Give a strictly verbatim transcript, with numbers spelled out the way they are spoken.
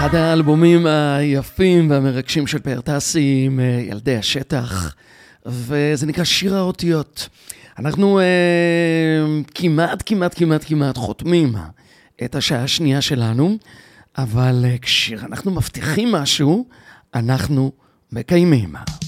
אחד האלבומים היפים והמרגשים של פאר טסי עם ילדי השטח, וזה נקרא שיר האותיות. אנחנו אה, כמעט, כמעט, כמעט, כמעט חותמים את השעה השנייה שלנו, אבל כשאנחנו מבטיחים משהו, אנחנו מקיימים.